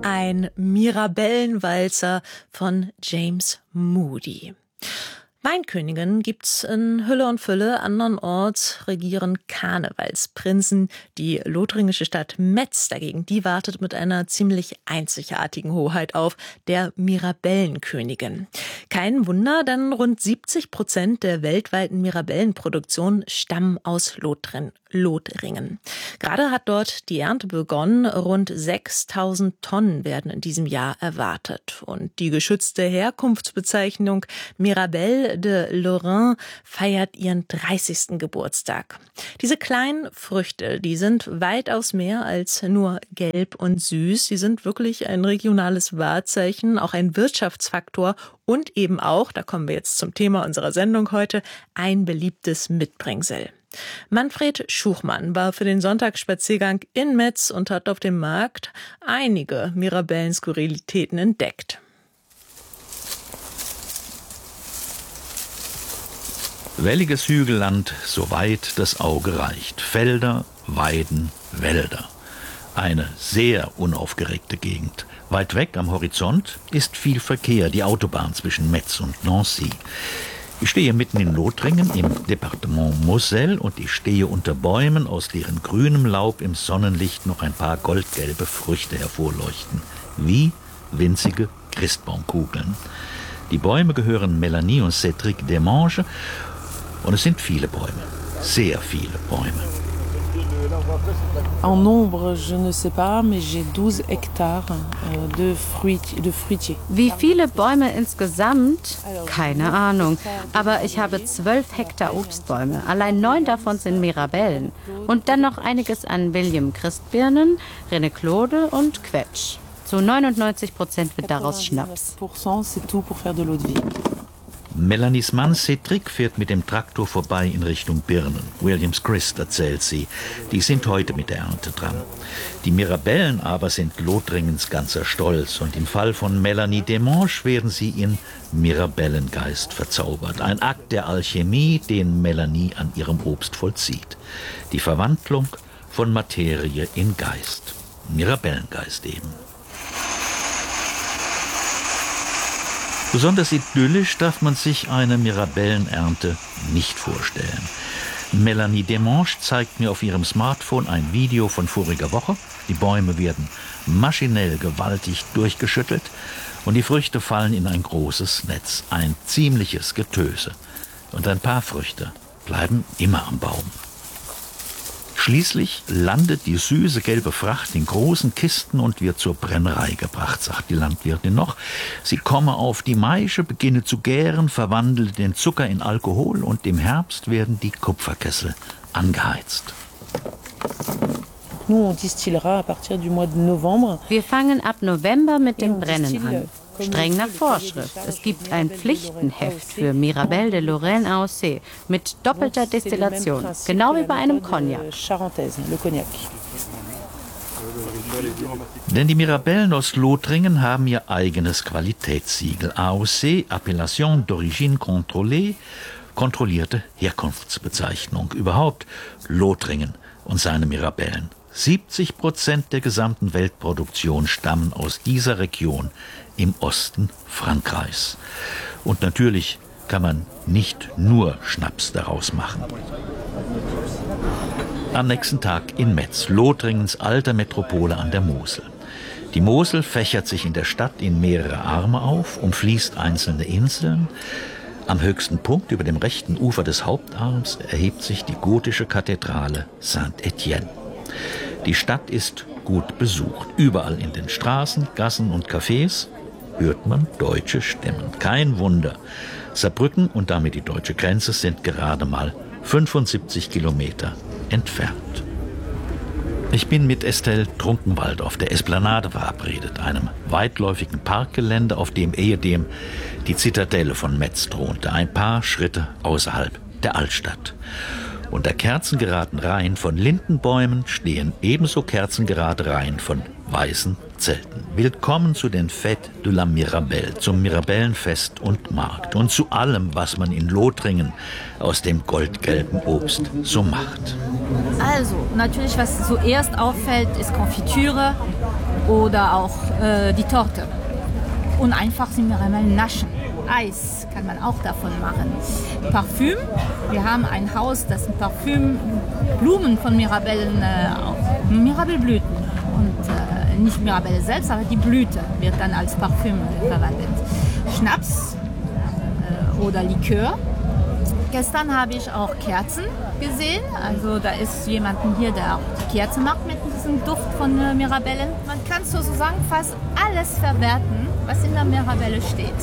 Ein Mirabellenwalzer von James Moody. Weinkönigin gibt's in Hülle und Fülle, andernorts regieren Karnevalsprinzen. Die lothringische Stadt Metz dagegen, die wartet mit einer ziemlich einzigartigen Hoheit auf, der Mirabellenkönigin. Kein Wunder, denn rund 70% der weltweiten Mirabellenproduktion stammen aus Lothringen. Gerade hat dort die Ernte begonnen, rund 6.000 Tonnen werden in diesem Jahr erwartet. Und die geschützte Herkunftsbezeichnung Mirabelle de Lorraine feiert ihren 30. Geburtstag. Diese kleinen Früchte, die sind weitaus mehr als nur gelb und süß. Sie sind wirklich ein regionales Wahrzeichen, auch ein Wirtschaftsfaktor und eben auch, da kommen wir jetzt zum Thema unserer Sendung heute, ein beliebtes Mitbringsel. Manfred Schuchmann war für den Sonntagsspaziergang in Metz und hat auf dem Markt einige Mirabellen-Skurrilitäten entdeckt. Welliges Hügelland, soweit das Auge reicht. Felder, Weiden, Wälder. Eine sehr unaufgeregte Gegend. Weit weg am Horizont ist viel Verkehr, die Autobahn zwischen Metz und Nancy. Ich stehe mitten in Lothringen im Departement Moselle und ich stehe unter Bäumen, aus deren grünem Laub im Sonnenlicht noch ein paar goldgelbe Früchte hervorleuchten. Wie winzige Christbaumkugeln. Die Bäume gehören Melanie und Cédric Desmanges und es sind viele Bäume, sehr viele Bäume. En nombre, je ne sais pas, mais j'ai 12 hectares de fruitiers. Wie viele Bäume insgesamt? Keine Ahnung. Aber ich habe 12 Hektar Obstbäume. Allein 9 davon sind Mirabellen. Und dann noch einiges an William Christbirnen, René Claude und Quetsch. Zu 99% wird daraus Schnaps. C'est tout pour faire de l'eau de vie. Melanies Mann Cédric fährt mit dem Traktor vorbei in Richtung Birnen. Williams Christ, erzählt sie. Die sind heute mit der Ernte dran. Die Mirabellen aber sind Lothringens ganzer Stolz und im Fall von Melanie Desmanges werden sie in Mirabellengeist verzaubert. Ein Akt der Alchemie, den Melanie an ihrem Obst vollzieht. Die Verwandlung von Materie in Geist. Mirabellengeist eben. Besonders idyllisch darf man sich eine Mirabellenernte nicht vorstellen. Melanie Desmanges zeigt mir auf ihrem Smartphone ein Video von voriger Woche. Die Bäume werden maschinell gewaltig durchgeschüttelt und die Früchte fallen in ein großes Netz. Ein ziemliches Getöse. Und ein paar Früchte bleiben immer am Baum. Schließlich landet die süße gelbe Fracht in großen Kisten und wird zur Brennerei gebracht, sagt die Landwirtin noch. Sie komme auf die Maische, beginne zu gären, verwandle den Zucker in Alkohol und im Herbst werden die Kupferkessel angeheizt. Wir fangen ab November mit dem Brennen an. Streng nach Vorschrift. Es gibt ein Pflichtenheft für Mirabelle de Lorraine AOC mit doppelter Destillation, genau wie bei einem Cognac. Denn die Mirabellen aus Lothringen haben ihr eigenes Qualitätssiegel. AOC, Appellation d'origine contrôlée, kontrollierte Herkunftsbezeichnung. Überhaupt Lothringen und seine Mirabellen. 70% der gesamten Weltproduktion stammen aus dieser Region im Osten Frankreichs. Und natürlich kann man nicht nur Schnaps daraus machen. Am nächsten Tag in Metz, Lothringens alter Metropole an der Mosel. Die Mosel fächert sich in der Stadt in mehrere Arme auf, umfließt einzelne Inseln. Am höchsten Punkt über dem rechten Ufer des Hauptarms erhebt sich die gotische Kathedrale Saint-Étienne. Die Stadt ist gut besucht. Überall in den Straßen, Gassen und Cafés hört man deutsche Stimmen. Kein Wunder. Saarbrücken und damit die deutsche Grenze sind gerade mal 75 Kilometer entfernt. Ich bin mit Estelle Trunkenwald auf der Esplanade verabredet, einem weitläufigen Parkgelände, auf dem ehedem die Zitadelle von Metz thronte, ein paar Schritte außerhalb der Altstadt. Unter kerzengeraden Reihen von Lindenbäumen stehen ebenso kerzengerade Reihen von weißen Zelten. Willkommen zu den Fêtes de la Mirabelle, zum Mirabellenfest und Markt und zu allem, was man in Lothringen aus dem goldgelben Obst so macht. Also, natürlich, was zuerst auffällt, ist Konfitüre oder auch die Torte. Und einfach die Mirabellen naschen. Eis kann man auch davon machen. Parfüm, wir haben ein Haus, das Parfüm, Blumen von Mirabellen, Mirabellblüten. Und nicht Mirabelle selbst, aber die Blüte wird dann als Parfüm verwendet. Schnaps oder Likör. Gestern habe ich auch Kerzen gesehen. Also da ist jemand hier, der auch die Kerze macht mit diesem Duft von Mirabellen. Man kann sozusagen fast alles verwerten, was in der Mirabelle steht.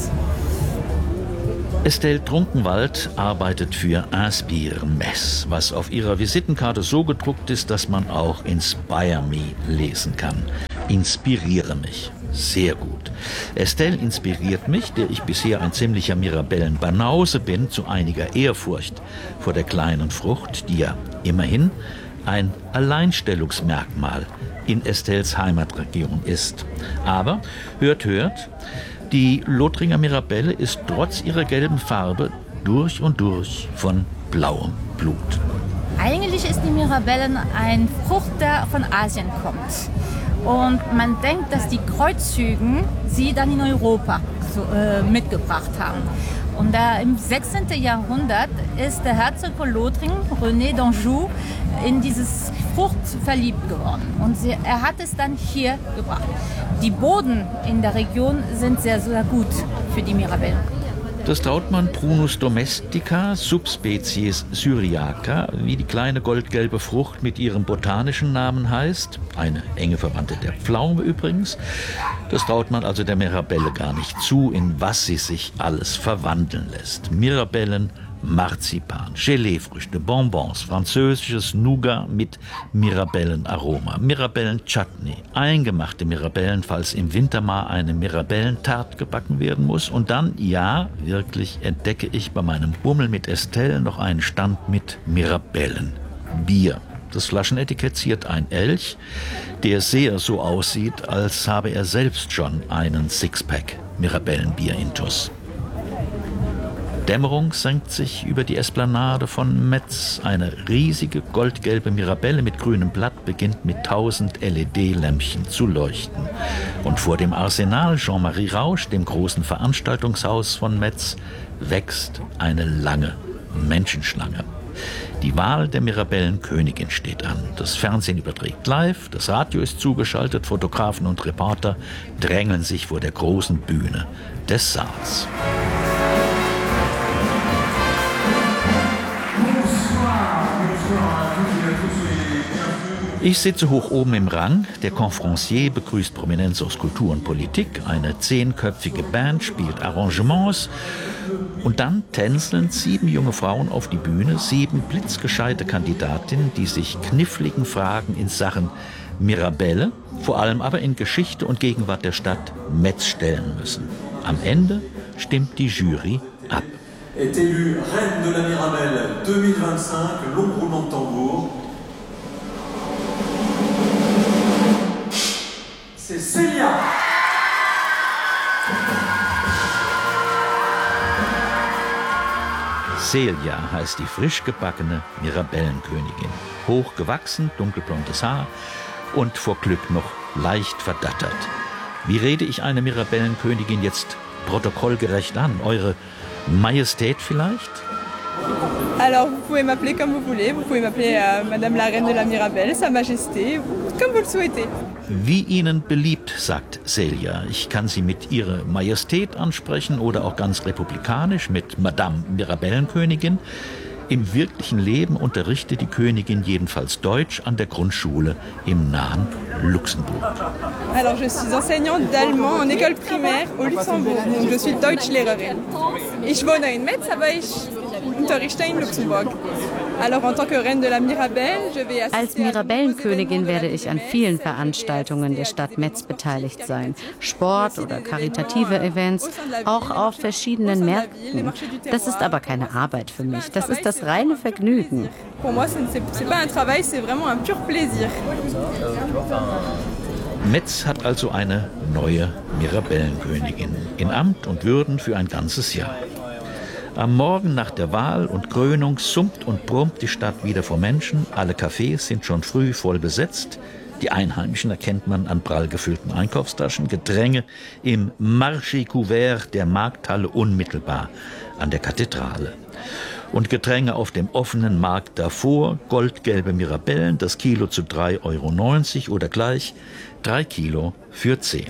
Estelle Trunkenwald arbeitet für Inspire Metz, was auf ihrer Visitenkarte so gedruckt ist, dass man auch Inspire Me lesen kann. Inspiriere mich. Sehr gut. Estelle inspiriert mich, der ich bisher ein ziemlicher Mirabellen-Banause bin, zu einiger Ehrfurcht vor der kleinen Frucht, die ja immerhin ein Alleinstellungsmerkmal in Estelles Heimatregion ist. Aber, hört, die Lothringer Mirabelle ist trotz ihrer gelben Farbe durch und durch von blauem Blut. Eigentlich ist die Mirabellen eine Frucht, der von Asien kommt. Und man denkt, dass die Kreuzzügen sie dann in Europa mitgebracht haben. Und im 16. Jahrhundert ist der Herzog von Lothringen, René d'Anjou, in dieses Frucht verliebt geworden. Und er hat es dann hier gebracht. Die Boden in der Region sind sehr, sehr gut für die Mirabellen. Das traut man Prunus domestica, Subspecies syriaca, wie die kleine goldgelbe Frucht mit ihrem botanischen Namen heißt, eine enge Verwandte der Pflaume übrigens. Das traut man also der Mirabelle gar nicht zu, in was sie sich alles verwandeln lässt. Mirabellen, Marzipan, Geleefrüchte, Bonbons, französisches Nougat mit Mirabellenaroma, Mirabellen-Chutney, eingemachte Mirabellen, falls im Winter mal eine Mirabellentart gebacken werden muss. Und dann, ja, wirklich entdecke ich bei meinem Bummel mit Estelle noch einen Stand mit Mirabellenbier. Das Flaschenetikett ziert ein Elch, der sehr so aussieht, als habe er selbst schon einen Sixpack Mirabellenbier-Intus. Dämmerung senkt sich über die Esplanade von Metz. Eine riesige goldgelbe Mirabelle mit grünem Blatt beginnt mit 1000 LED-Lämpchen zu leuchten. Und vor dem Arsenal Jean-Marie Rausch, dem großen Veranstaltungshaus von Metz, wächst eine lange Menschenschlange. Die Wahl der Mirabellenkönigin steht an. Das Fernsehen überträgt live, das Radio ist zugeschaltet, Fotografen und Reporter drängeln sich vor der großen Bühne des Saals. Ich sitze hoch oben im Rang. Der Conférencier begrüßt Prominenz aus Kultur und Politik. Eine 10-köpfige Band spielt Arrangements. Und dann tänzeln 7 junge Frauen auf die Bühne, 7 blitzgescheite Kandidatinnen, die sich kniffligen Fragen in Sachen Mirabelle, vor allem aber in Geschichte und Gegenwart der Stadt Metz stellen müssen. Am Ende stimmt die Jury ab. Est élue Reine de la Mirabelle 2025, long roulement de tambour. C'est Celia. Celia heißt die frisch gebackene Mirabellenkönigin. Hochgewachsen, dunkelblondes Haar und vor Glück noch leicht verdattert. Wie rede ich eine Mirabellenkönigin jetzt protokollgerecht an? Eure Majestät vielleicht? Alors, vous pouvez m'appeler comme vous voulez. Vous pouvez m'appeler Madame la Reine de la Mirabelle, Sa Majesté, comme vous le souhaitez. Wie Ihnen beliebt, sagt Celia. Ich kann Sie mit Ihrer Majestät ansprechen oder auch ganz republikanisch mit Madame Mirabellenkönigin. Im wirklichen Leben unterrichtet die Königin jedenfalls Deutsch an der Grundschule im nahen Luxemburg. Alors, je suis enseignante d'allemand en école primaire au Luxembourg. Donc, je suis Deutschlehrerin. Ich wohne in Metz, aber ich unterrichte in Luxemburg. Als Mirabellenkönigin werde ich an vielen Veranstaltungen der Stadt Metz beteiligt sein. Sport- oder karitative Events, auch auf verschiedenen Märkten. Das ist aber keine Arbeit für mich. Das ist das reine Vergnügen. Metz hat also eine neue Mirabellenkönigin in Amt und Würden für ein ganzes Jahr. Am Morgen nach der Wahl und Krönung summt und brummt die Stadt wieder vor Menschen. Alle Cafés sind schon früh voll besetzt. Die Einheimischen erkennt man an prall gefüllten Einkaufstaschen, Gedränge im Marché Couvert der Markthalle unmittelbar an der Kathedrale. Und Gedränge auf dem offenen Markt davor, goldgelbe Mirabellen, das Kilo zu 3,90 € oder gleich 3 Kilo für 10.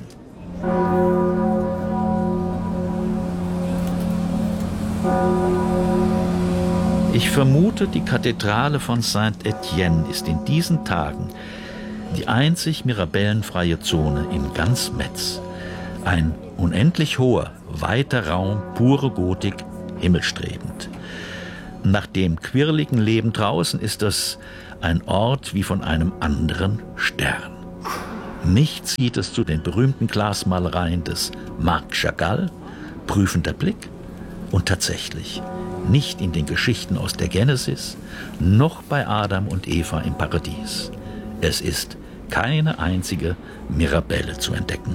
Ich vermute, die Kathedrale von Saint-Étienne ist in diesen Tagen die einzig mirabellenfreie Zone in ganz Metz. Ein unendlich hoher, weiter Raum, pure Gotik, himmelstrebend. Nach dem quirligen Leben draußen ist das ein Ort wie von einem anderen Stern. Mich zieht es zu den berühmten Glasmalereien des Marc Chagall, prüfender Blick, und tatsächlich nicht in den Geschichten aus der Genesis, noch bei Adam und Eva im Paradies. Es ist keine einzige Mirabelle zu entdecken.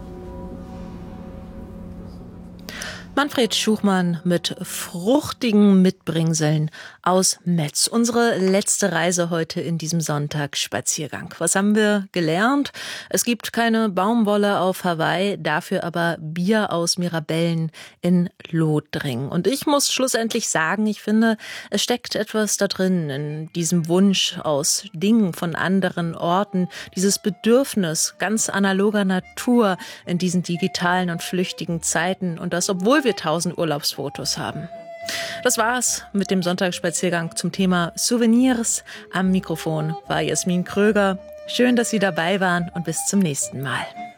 Manfred Schuchmann mit fruchtigen Mitbringseln aus Metz. Unsere letzte Reise heute in diesem Sonntagsspaziergang. Was haben wir gelernt? Es gibt keine Baumwolle auf Hawaii, dafür aber Bier aus Mirabellen in Lothringen. Und ich muss schlussendlich sagen, ich finde, es steckt etwas da drin, in diesem Wunsch aus Dingen von anderen Orten, dieses Bedürfnis ganz analoger Natur in diesen digitalen und flüchtigen Zeiten. Und das, obwohl wir 1000 Urlaubsfotos haben. Das war's mit dem Sonntagsspaziergang zum Thema Souvenirs. Am Mikrofon war Jasmin Kröger. Schön, dass Sie dabei waren und bis zum nächsten Mal.